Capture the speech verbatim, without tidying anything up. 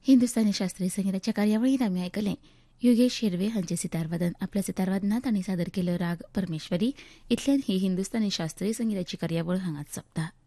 हिंदुस्थानी शास्त्रीय संगीताच्या कार्यावळीत आमी आयकलें योगेश शेर्वे हांचे सितारवादन. आपल्या सितारवादनात तांणी सादर केलो राग परमेश्वरी. इतल्यान ही हिंदुस्थानी शास्त्रीय संगीताची कार्यावळ हांगाच सोंपता.